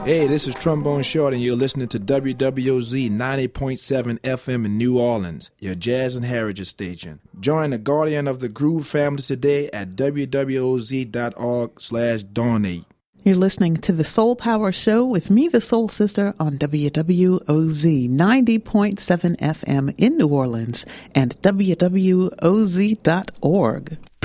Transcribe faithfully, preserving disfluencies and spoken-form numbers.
Hey, this is Trombone Short, and you're listening to W W O Z ninety point seven F M in New Orleans, your jazz and heritage station. Join the Guardian of the Groove family today at w w o z dot org slash donate. You're listening to the Soul Power Show with me, the Soul Sister, on W W O Z ninety point seven F M in New Orleans and w w o z dot org.